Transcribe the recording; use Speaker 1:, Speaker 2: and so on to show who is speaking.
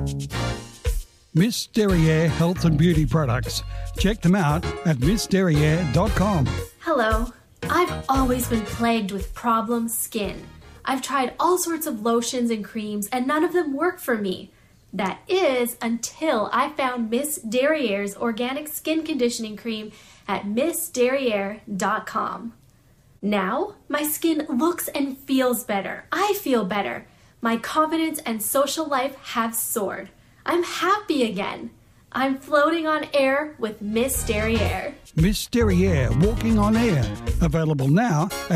Speaker 1: Miss Derriere Health and Beauty Products. Check them out at missderriere.com.
Speaker 2: Hello. I've always been plagued with problem skin. I've tried all sorts of lotions and creams and none of them work for me. That is until I found Miss Derriere's organic skin conditioning cream at missderriere.com. Now, my skin looks and feels better. I feel better. My confidence and social life have soared. I'm happy again. I'm floating on air with Miss Derriere.
Speaker 1: Miss Derriere Walking on Air. Available now